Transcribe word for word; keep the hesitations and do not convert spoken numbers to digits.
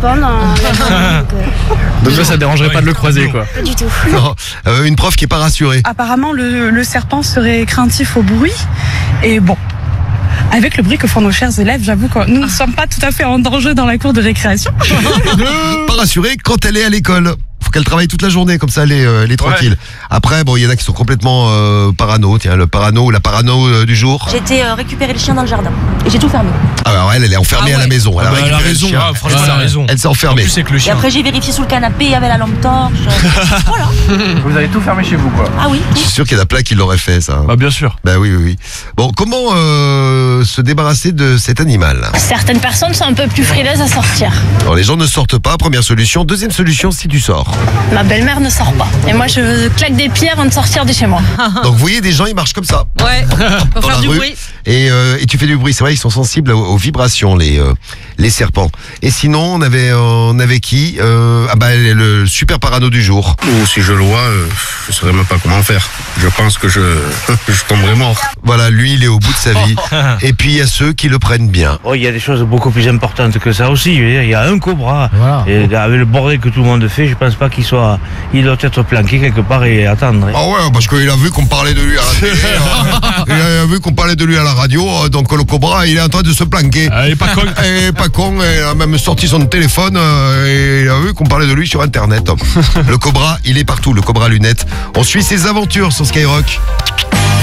serpents dans la journée. Donc, euh... donc là, ça dérangerait pas de le croiser, quoi. Pas du tout. Non, euh, une prof qui est pas rassurée. Apparemment, le, le serpent serait craintif au bruit. Et bon, avec le bruit que font nos chers élèves, j'avoue que nous ne sommes pas tout à fait en danger dans la cour de récréation. Pas rassurée quand elle est à l'école. Faut qu'elle travaille toute la journée, comme ça elle est, euh, elle est tranquille. Ouais. Après, bon, il y en a qui sont complètement euh, parano. Tiens, le parano ou la parano euh, du jour. J'ai été euh, récupérer le chien dans le jardin et j'ai tout fermé. Ah bah elle, elle est enfermée ah ouais. à la maison. Elle, ah a, bah elle a raison. Ah, franchement, elle a raison. Elle s'est enfermée. En plus, avec le chien. Et après, j'ai vérifié sous le canapé, il y avait la lampe torche. Voilà. Vous avez tout fermé chez vous, quoi. Ah oui. Je suis sûr qu'il y en a plein qui l'auraient fait, ça. Bah bien sûr. Bah oui, oui, oui. Bon, comment euh, se débarrasser de cet animal? Certaines personnes sont un peu plus frileuses à sortir. Alors, les gens ne sortent pas, première solution. Deuxième solution, si tu sors. Ma belle-mère ne sort pas. Et moi, je claque des pieds avant de sortir de chez moi. Donc, vous voyez, des gens, ils marchent comme ça. Ouais, pour dans faire la du rue. bruit. Et, euh, et tu fais du bruit. C'est vrai, ils sont sensibles aux, aux vibrations, les, euh, les serpents. Et sinon, on avait, euh, on avait qui euh, Ah bah, le super parano du jour. Ou si je le vois, euh, je ne saurais même pas comment faire. Je pense que je, je tomberai mort. Voilà, lui, il est au bout de sa vie. Et puis, il y a ceux qui le prennent bien. Oh, il y a des choses beaucoup plus importantes que ça aussi. Il y a un cobra. Voilà. Et avec le bordel que tout le monde fait, je pense pas qu'il soit... Il doit être planqué quelque part et attendre. Ah ouais, parce qu'il a vu qu'on parlait de lui à la télé. euh, il a vu qu'on parlait de lui à la radio. Euh, donc le cobra, il est en train de se planquer. Ah, il est pas con. Il est pas con. Il a même sorti son téléphone euh, et il a vu qu'on parlait de lui sur Internet. Le cobra, il est partout. Le cobra lunettes. On suit ses aventures sur Skyrock.